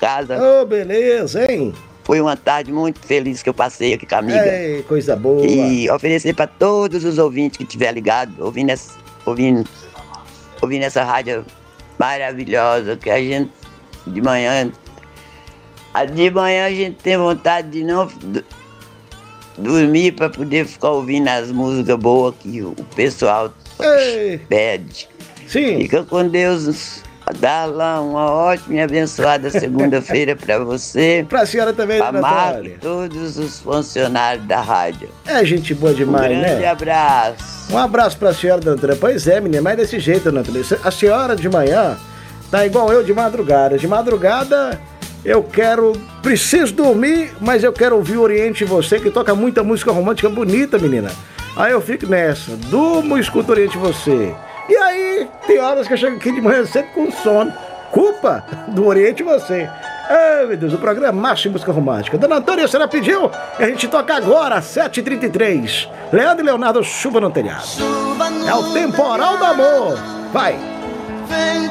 casa. Ô, beleza, hein? Foi uma tarde muito feliz que eu passei aqui com a amiga. Ei, coisa boa. E oferecer para todos os ouvintes que estiver ligado, ouvindo essa rádio maravilhosa, que a gente de manhã a gente tem vontade de não dormir para poder ficar ouvindo as músicas boas que o pessoal pede. Sim. Fica com Deus. Dá lá uma ótima e abençoada segunda-feira para você. Pra senhora também, pra Natália. Marco e todos os funcionários da rádio. É gente boa demais, né? Um grande abraço. Um abraço pra senhora, dona Antônia. Pois é, menina, mas desse jeito, dona Antônia. A senhora de manhã tá igual eu de madrugada. De madrugada eu preciso dormir, mas eu quero ouvir o Oriente Você, que toca muita música romântica bonita, menina. Aí eu fico nessa, durmo e escuto Oriente Você. E aí, tem horas que eu chego aqui de manhã cedo com sono. Culpa do Oriente Você. Ai, meu Deus, o programa Marcha e Música Romântica. Dona Antônia, a senhora pediu e a gente toca agora, 7h33. Leandro e Leonardo, Chuva no Telhado. É o Temporal do Amor. Vai!